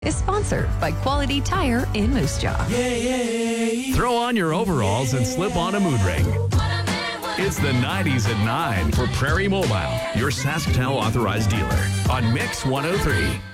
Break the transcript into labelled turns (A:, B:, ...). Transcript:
A: is sponsored by Quality Tire in Moose Jaw.
B: Throw on your overalls and slip on a mood ring. It's the 90s at 9 for Prairie Mobile, your Saskatoon authorized dealer on Mix 103.